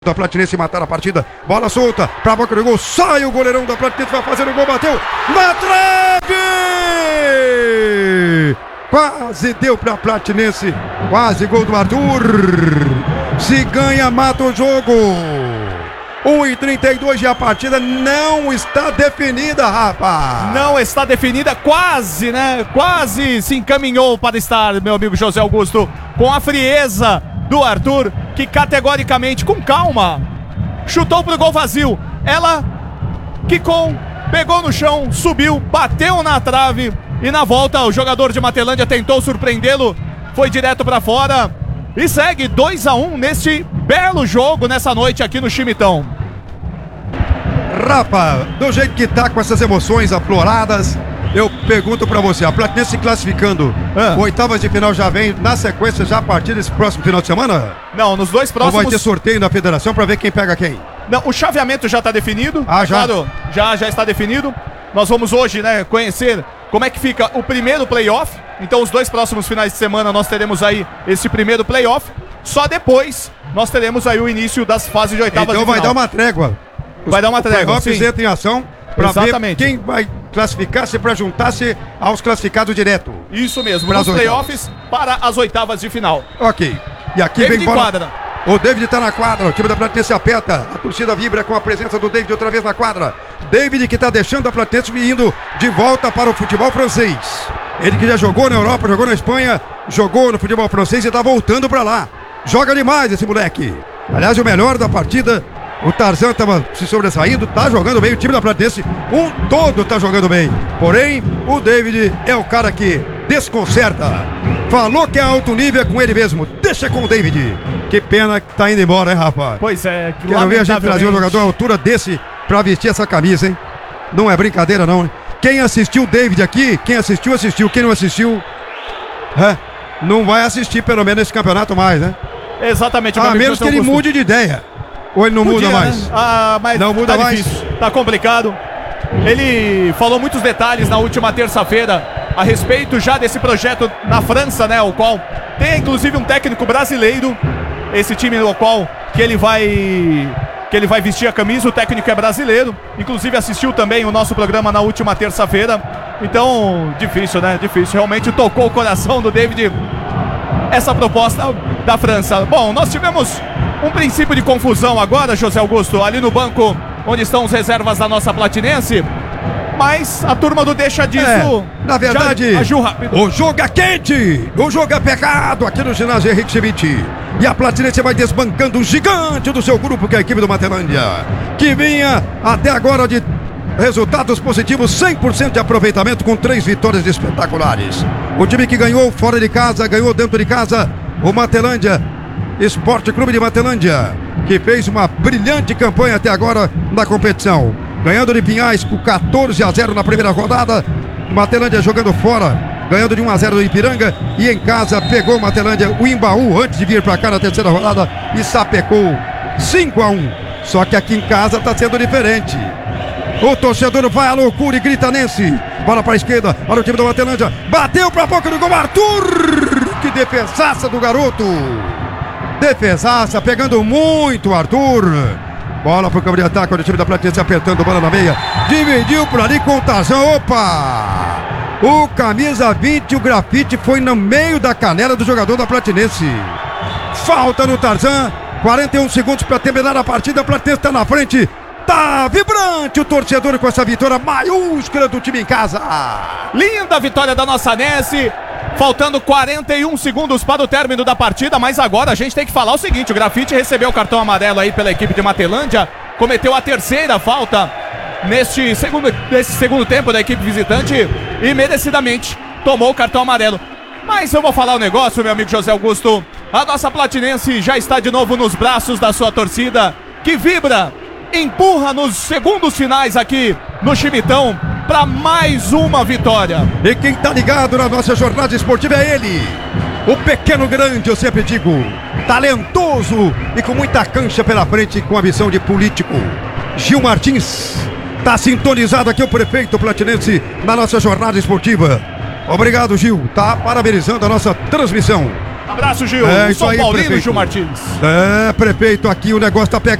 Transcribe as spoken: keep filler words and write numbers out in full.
da Platinense matar a partida, bola solta pra boca do gol, sai o goleirão da Platinense, vai fazer o gol, bateu na trave, quase deu pra Platinense, quase gol do Arthur. Se ganha, mata o jogo. um e trinta e dois e a partida não está definida, rapaz. Não está definida, quase, né? Quase se encaminhou para estar, meu amigo José Augusto, com a frieza do Arthur, que categoricamente, com calma, chutou pro gol vazio. Ela quicou, pegou no chão, subiu, bateu na trave e na volta o jogador de Matelândia tentou surpreendê-lo, foi direto para fora e segue dois a um neste belo jogo nessa noite aqui no Chimitão. Rafa, do jeito que tá com essas emoções afloradas, eu pergunto pra você, a Platinense se classificando, ah. oitavas de final já vem na sequência já a partir desse próximo final de semana? Não, nos dois próximos... Ou vai ter sorteio na federação pra ver quem pega quem? Não, o chaveamento já tá definido. Ah, já? Claro, já, já está definido. Nós vamos hoje, né, conhecer como é que fica o primeiro playoff. Então os dois próximos finais de semana nós teremos aí esse primeiro playoff. Só depois nós teremos aí o início das fases de oitavas então de final. Então vai dar uma trégua. Vai dar uma trégua, sim. Entra em ação pra Exatamente. ver quem vai classificar-se para juntar-se aos classificados direto. Isso mesmo, nos playoffs para as oitavas de final. Ok. E aqui David vem quadra. O David tá na quadra, o time da Platinense aperta, a torcida vibra com a presença do David outra vez na quadra. David que tá deixando a Platinense e indo de volta para o futebol francês. Ele que já jogou na Europa, jogou na Espanha, jogou no futebol francês e tá voltando para lá. Joga demais esse moleque. Aliás, o melhor da partida, o Tarzan tava se sobressaindo, tá jogando bem, o time da Platinense, um todo tá jogando bem. Porém, o David é o cara que desconcerta. Falou que é alto nível, é com ele mesmo. Deixa com o David. Que pena que tá indo embora, hein, rapaz? Pois é. Quero ver a gente trazer um jogador à altura desse pra vestir essa camisa, hein? Não é brincadeira, não, hein? Quem assistiu o David aqui, quem assistiu, assistiu. Quem não assistiu, é, não vai assistir pelo menos esse campeonato mais, né? Exatamente. A menos que ele mude de ideia. Ou ele não Podia, muda mais? Né? Ah, mas não muda tá mais. Difícil, tá complicado. Ele falou muitos detalhes na última terça-feira a respeito já desse projeto na França, né? O qual tem inclusive um técnico brasileiro. Esse time no qual que ele vai que ele vai vestir a camisa, o técnico é brasileiro. Inclusive assistiu também o nosso programa na última terça-feira. Então, difícil, né? Difícil. Realmente tocou o coração do David essa proposta da França. Bom, nós tivemos um princípio de confusão agora, José Augusto, ali no banco onde estão os reservas da nossa Platinense. Mas a turma do deixa disso. É, na verdade, agiu rápido. O jogo é quente, o jogo é pegado aqui no ginásio Henrique Schmidt. E a Platinense vai desbancando o gigante do seu grupo, que é a equipe do Matelândia, que vinha até agora de resultados positivos, cem por cento de aproveitamento com três vitórias espetaculares. O time que ganhou fora de casa, ganhou dentro de casa, o Matelândia Esporte Clube de Matelândia, que fez uma brilhante campanha até agora na competição. Ganhando de Pinhais por quatorze a zero na primeira rodada. Matelândia jogando fora, ganhando de um a zero do Ipiranga. E em casa pegou o Matelândia, o Imbaú, antes de vir para cá na terceira rodada, e sapecou cinco a um. Só que aqui em casa está sendo diferente. O torcedor vai à loucura e grita Nense. Bola para a esquerda, olha o time do Matelândia. Bateu para a boca do gol, Arthur! Que defesaça do garoto! Defesaça, pegando muito Arthur. Bola pro campo de ataque, o time da Platinense apertando, bola na meia. Dividiu por ali com o Tarzan. Opa! O camisa vinte, o grafite foi no meio da canela do jogador da Platinense. Falta no Tarzan. quarenta e um segundos para terminar a partida. A Platinense está na frente. Tá vibrante o torcedor com essa vitória maiúscula do time em casa. Linda vitória da nossa Nense. Faltando quarenta e um segundos para o término da partida, mas agora a gente tem que falar o seguinte: o grafite recebeu o cartão amarelo aí pela equipe de Matelândia, cometeu a terceira falta neste segundo, nesse segundo tempo da equipe visitante e merecidamente tomou o cartão amarelo. Mas eu vou falar um negócio, meu amigo José Augusto, a nossa Platinense já está de novo nos braços da sua torcida, que vibra, empurra nos segundos finais aqui no Chimitão para mais uma vitória. E quem tá ligado na nossa jornada esportiva é ele, o pequeno grande, eu sempre digo, talentoso e com muita cancha pela frente, com a missão de político. Gil Martins tá sintonizado aqui, o prefeito platinense, na nossa jornada esportiva. Obrigado, Gil, tá parabenizando a nossa transmissão. Abraço, Gil. É o isso São aí, Paulino, prefeito. Gil Martins. É, prefeito, aqui o negócio tá pegando.